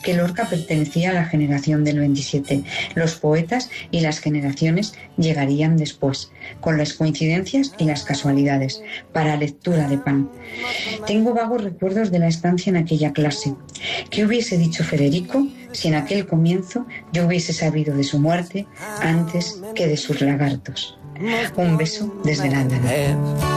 que Lorca pertenecía a la generación del 27. Los poetas y las generaciones llegarían después, con las coincidencias y las casualidades, para lectura de pan. Tengo vagos recuerdos de la estancia en aquella clase. ¿Qué hubiese dicho Federico si en aquel comienzo yo hubiese sabido de su muerte antes que de sus lagartos? Un beso desde Londres.